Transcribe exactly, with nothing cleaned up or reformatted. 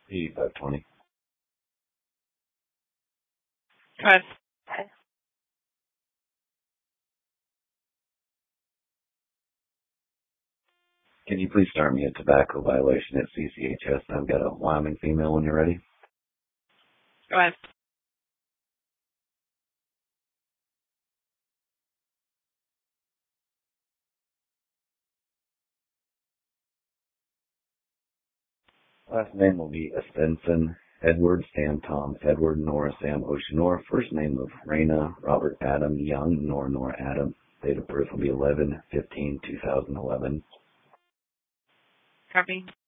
eighty-five twenty. Go ahead. Can you please start me a tobacco violation at C C H S? I've got a Wyoming female when you're ready. Go ahead. Last name will be Estenson, Edward, Sam, Tom, Edward, Nora, Sam, Oceanor. First name of Raina, Robert, Adam, Young, Nor, Nor, Adam. Date of birth will be eleven fifteen two thousand eleven. Copy.